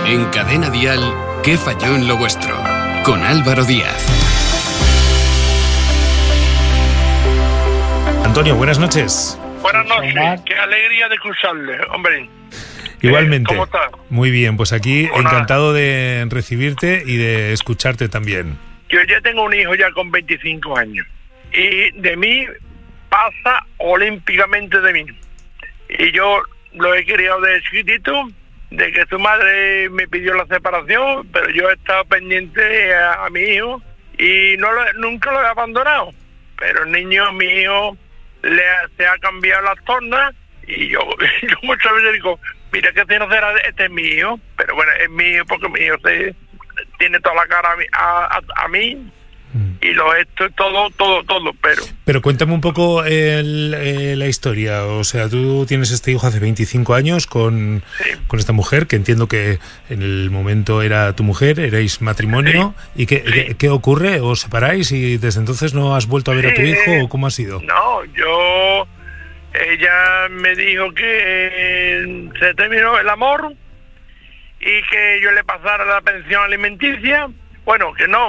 En Cadena Dial, ¿qué falló en lo vuestro? Con Álvaro Díaz. Antonio, buenas noches. Buenas noches, qué alegría de cruzarle, hombre. Igualmente. ¿Cómo estás? Muy bien, pues aquí Hola. encantado de recibirte y de escucharte también. Yo ya tengo un hijo ya con 25 años y de mí pasa olímpicamente de mí. Y yo lo he criado desde chiquitito, de que su madre me pidió la separación, pero yo he estado pendiente a mi hijo y nunca lo he abandonado. Pero el niño mío se ha cambiado las tornas y yo muchas veces digo, mira que si no será, este es mi hijo, pero bueno, es mi hijo porque mi hijo tiene toda la cara a mí y lo esto todo, Pero cuéntame un poco la historia, o sea, tú tienes este hijo hace 25 años con esta mujer, que entiendo que en el momento era tu mujer, erais matrimonio, ¿y qué ocurre? ¿Os separáis y desde entonces no has vuelto a ver a tu hijo o cómo ha sido? No, ella me dijo que se terminó el amor y que yo le pasara la pensión alimenticia. Bueno, que no.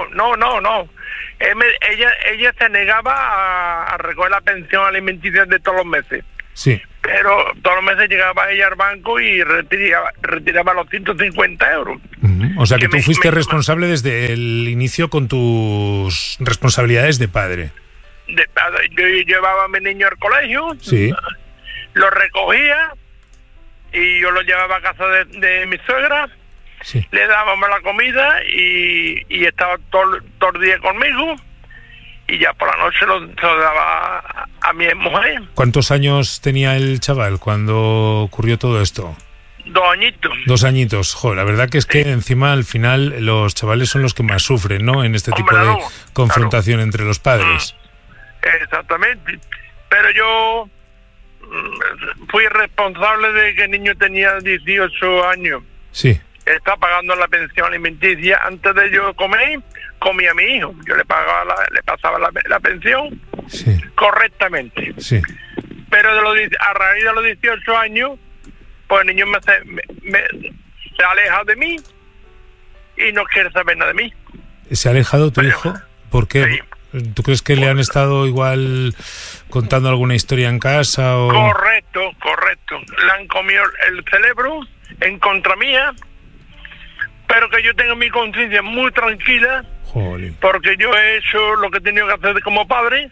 Ella se negaba a recoger la pensión alimenticia de todos los meses. Sí. Pero todos los meses llegaba ella al banco y retiraba los 150 euros. Uh-huh. O sea que tú fuiste responsable desde el inicio con tus responsabilidades de padre. Yo llevaba a mi niño al colegio, sí, lo recogía y yo lo llevaba a casa de mi suegra, sí, le dábamos la comida y estaba todo el día conmigo y ya por la noche se lo daba a mi mujer. ¿Cuántos años tenía el chaval cuando ocurrió todo esto? 2 añitos. 2 añitos, joder, la verdad que es que encima al final los chavales son los que más sufren, ¿no? En este tipo de confrontación entre los padres. Exactamente, pero yo fui responsable de que el niño tenía 18 años. Sí. Está pagando la pensión alimenticia. Antes de yo comer, comía a mi hijo. Yo le pasaba la pensión, sí, correctamente. Sí. Pero a raíz de los 18 años, pues el niño se aleja de mí y no quiere saber nada de mí. ¿Se ha alejado tu hijo? ¿Por qué? Sí. ¿Tú crees que le han estado igual contando alguna historia en casa? O... Correcto. Le han comido el cerebro en contra mía, pero que yo tengo mi conciencia muy tranquila. Joder. Porque yo he hecho lo que he tenido que hacer como padre.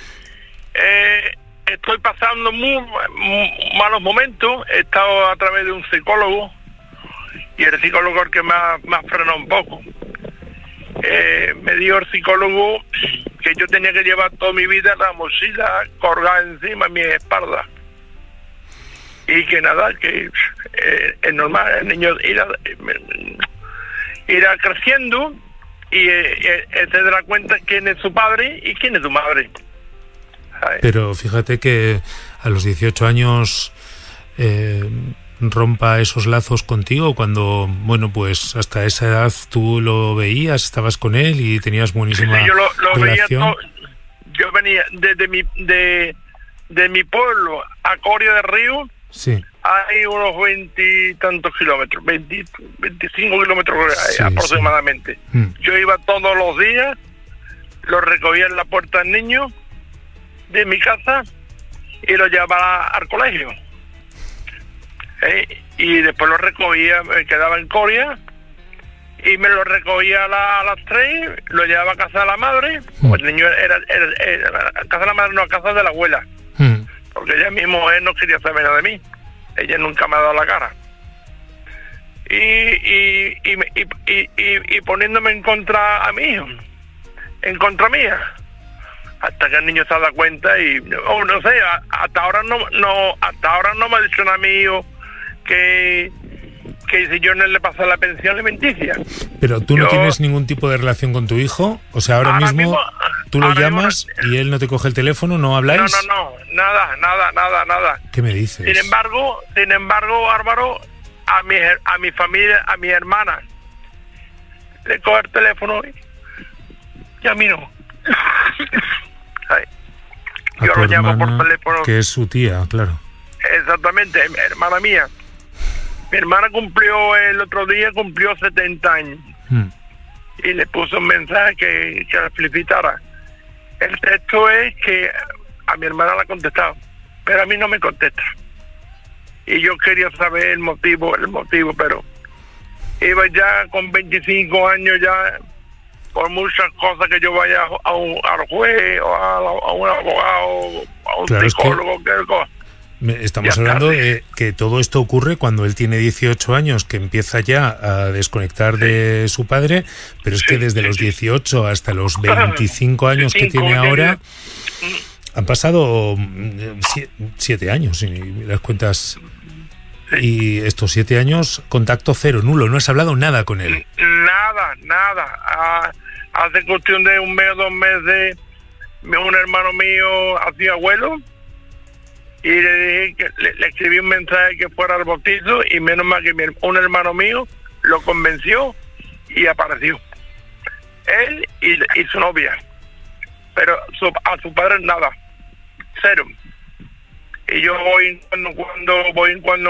Estoy pasando muy malos momentos. He estado a través de un psicólogo y el psicólogo es el que me ha frenado un poco. Me dijo el psicólogo que yo tenía que llevar toda mi vida la mochila colgada encima de mi espalda y que nada, que es normal el niño irá creciendo y se dará cuenta quién es su padre y quién es su madre. ¿Sabes? Pero fíjate que a los 18 años rompa esos lazos contigo cuando, bueno, pues hasta esa edad tú lo veías, estabas con él y tenías buenísima yo lo relación. Veía yo venía de mi pueblo a Coria del Río. Sí. Hay unos 20 y tantos kilómetros, 25 kilómetros sí, aproximadamente. Sí. Yo iba todos los días, lo recogía en la puerta del niño de mi casa y lo llevaba al colegio. Y después lo recogía, me quedaba en Coria y me lo recogía a las 3, lo llevaba a casa de la madre. Pues el niño era a casa de la madre, no a casa de la abuela, porque ella mi mujer no quería saber nada de mí, ella nunca me ha dado la cara y poniéndome en contra a mi hijo, en contra mía, hasta que el niño se da cuenta y no sé, hasta ahora no me ha dicho nada a mi hijo que si yo no le paso la pensión alimenticia. Pero tú no tienes ningún tipo de relación con tu hijo, o sea, ahora mismo tú lo llamas y él no te coge el teléfono, ¿no habláis? No, nada. ¿Qué me dices? Sin embargo, Álvaro, a mi familia, a mi hermana, le coge el teléfono y a mí no. Yo lo llamo por teléfono. Que es su tía, claro. Exactamente, hermana mía. Mi hermana cumplió el otro día, cumplió 70 años. Y le puso un mensaje que la felicitara. El texto es que a mi hermana la ha contestado, pero a mí no me contesta. Y yo quería saber el motivo, pero iba ya con 25 años ya, por muchas cosas que yo vaya al juez o a un abogado, a un psicólogo, estamos hablando de que todo esto ocurre cuando él tiene 18 años, que empieza ya a desconectar de su padre, pero es que desde los 18 hasta los 25 años que tiene ahora, han pasado 7 años, si las cuentas, y estos 7 años, contacto cero, nulo, no has hablado nada con él. Nada. Hace cuestión de un mes o 2 meses, un hermano mío hacía abuelo, y le dije que le escribí un mensaje que fuera al bautizo, y menos mal que un hermano mío lo convenció y apareció. Él y su novia. Pero a su padre nada. Cero. Y yo voy cuando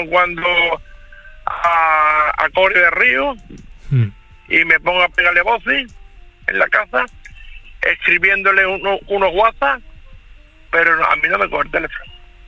a Coria de Río y me pongo a pegarle voces en la casa, escribiéndole unos WhatsApp, pero a mí no me coge el teléfono.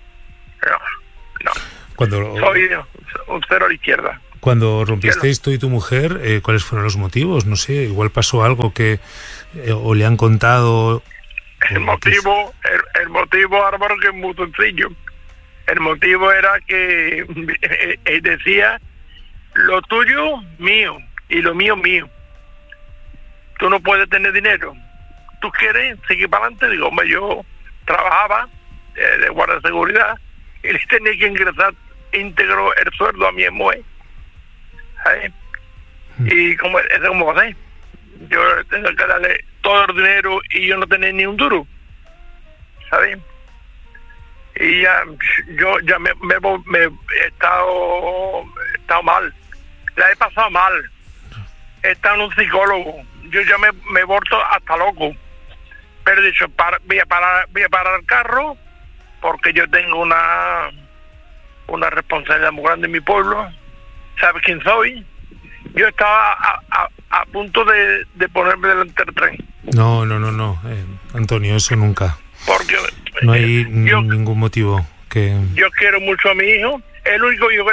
No. Soy un cero a la izquierda. Cuando rompisteis tú y tu mujer, ¿cuáles fueron los motivos? No sé, igual pasó algo que o le han contado. El motivo, Álvaro, que es muy sencillo. El motivo era que él decía, lo tuyo, mío, y lo mío, mío. Tú no puedes tener dinero. ¿Tú quieres seguir para adelante? Digo, hombre, yo trabajaba de guardia de seguridad y le tenía que ingresar íntegro el sueldo a mi mujer. ¿Sabes? Y como va a ser, yo tengo que darle todo el dinero y yo no tenía ni un duro, ¿sabes? Y yo me he estado mal, la he pasado mal, he estado en un psicólogo, yo ya me he vuelto hasta loco, pero he dicho, voy a parar el carro, porque yo tengo una responsabilidad muy grande en mi pueblo. ¿Sabes quién soy? Yo estaba a punto de ponerme delante del tren. No, Antonio, eso nunca. Porque no hay ningún motivo que... Yo quiero mucho a mi hijo, el único hijo que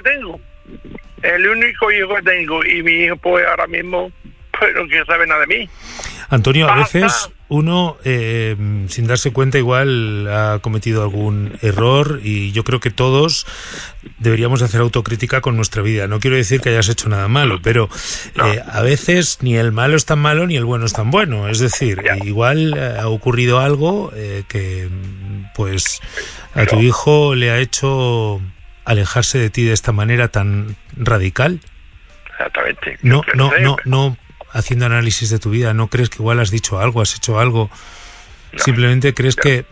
tengo, y mi hijo pues ahora mismo pues no quiere saber nada de mí. Antonio, a veces uno, sin darse cuenta, igual ha cometido algún error, y yo creo que todos deberíamos hacer autocrítica con nuestra vida. No quiero decir que hayas hecho nada malo, pero a veces ni el malo es tan malo ni el bueno es tan bueno. Es decir, igual ha ocurrido algo que pues a tu hijo le ha hecho alejarse de ti de esta manera tan radical. Exactamente. No haciendo análisis de tu vida, ¿no crees que igual has dicho algo, has hecho algo? No. Simplemente crees que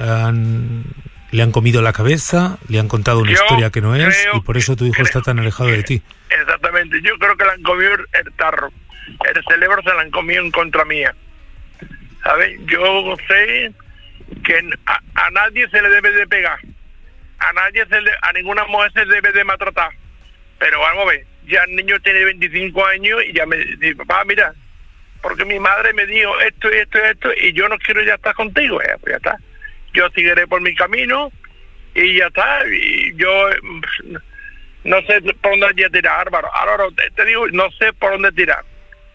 le han comido la cabeza, le han contado una historia que no es, y por eso tu hijo está tan alejado de ti. Exactamente, yo creo que le han comido el tarro, el cerebro se lo han comido en contra mía. ¿Sabes? Yo sé que a nadie se le debe de pegar, a ninguna mujer se debe de maltratar, pero vamos a ver, ya el niño tiene 25 años y ya me dice, papá, mira, porque mi madre me dijo esto y esto y esto, y yo no quiero ya estar contigo, pues ya está. Yo seguiré por mi camino y ya está. Y yo no sé por dónde tirar, Álvaro. Ahora te digo, no sé por dónde tirar.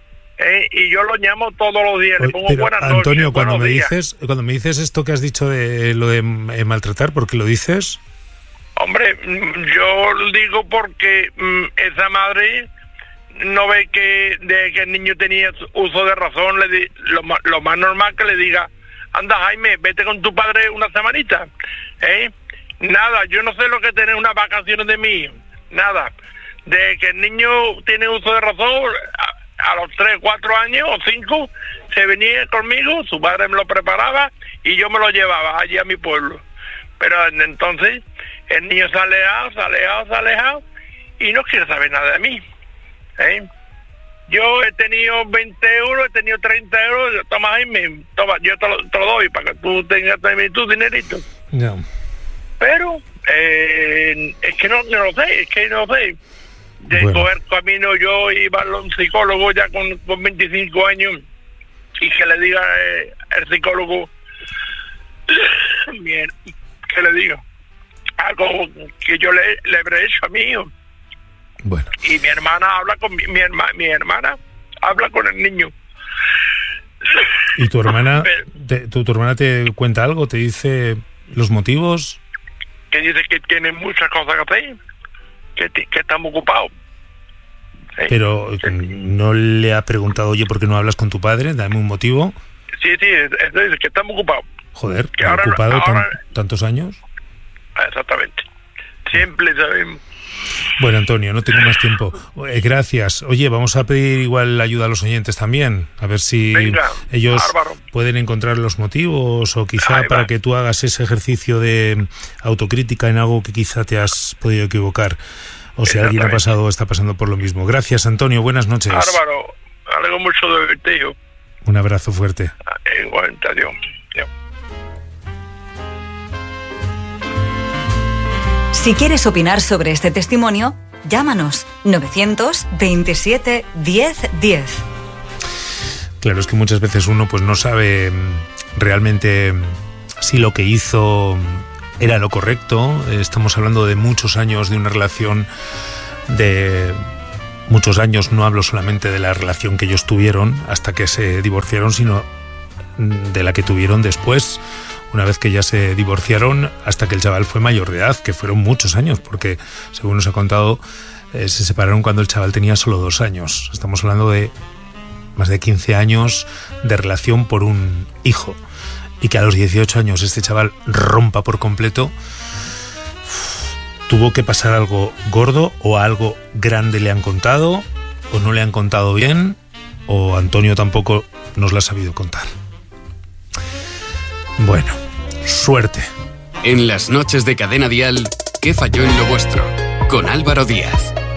Y yo lo llamo todos los días, le pongo buenas noches. Antonio, cuando me dices esto que has dicho de lo de maltratar, ¿por qué lo dices? Hombre, yo lo digo porque esa madre no ve que el niño tenía uso de razón, lo más normal que le diga, anda Jaime, vete con tu padre una semanita. Nada, yo no sé lo que es tener unas vacaciones de mí, nada. De que el niño tiene uso de razón, a los 3, 4 años o 5, se venía conmigo, su padre me lo preparaba y yo me lo llevaba allí a mi pueblo. Pero entonces el niño se ha alejado y no quiere saber nada de mí. Yo he tenido 20 euros, he tenido 30 euros, toma Jaime, toma, yo te lo doy para que tú tengas también tu dinerito. No. Pero es que no lo sé, de coger camino. Yo iba a un psicólogo ya con 25 años y que le diga el psicólogo, que le diga algo que yo le habré hecho a mi hijo. Bueno. Y mi hermana habla con mi hermana habla con el niño. ¿Y tu hermana tu hermana te cuenta algo? ¿Te dice los motivos? Que dice que tiene muchas cosas que hacer, que estamos ocupados. ¿Sí? Pero ¿no le ha preguntado, oye, por qué no hablas con tu padre? Dame un motivo. Sí, es que estamos ocupados. Joder, que ahora, ocupado tantos años. Exactamente. Siempre sabemos. Bueno, Antonio, no tengo más tiempo. Gracias. Oye, vamos a pedir igual ayuda a los oyentes también, a ver si ellos pueden encontrar los motivos o quizá para que tú hagas ese ejercicio de autocrítica en algo que quizá te has podido equivocar o si alguien está pasando por lo mismo. Gracias, Antonio. Buenas noches. Álvaro, algo mucho de verte, hijo. Un abrazo fuerte. Igualmente, adiós. Si quieres opinar sobre este testimonio, llámanos 927 10 10. Claro, es que muchas veces uno pues no sabe realmente si lo que hizo era lo correcto. Estamos hablando de muchos años de una relación de muchos años. No hablo solamente de la relación que ellos tuvieron hasta que se divorciaron, sino de la que tuvieron después. Una vez que ya se divorciaron, hasta que el chaval fue mayor de edad, que fueron muchos años, porque según nos ha contado, se separaron cuando el chaval tenía solo 2 años. Estamos hablando de más de 15 años de relación por un hijo. Y que a los 18 años este chaval rompa por completo. Tuvo que pasar algo gordo o algo grande le han contado, o no le han contado bien, o Antonio tampoco nos lo ha sabido contar. Bueno, suerte. En las noches de Cadena Dial, ¿qué falló en lo vuestro? Con Álvaro Díaz.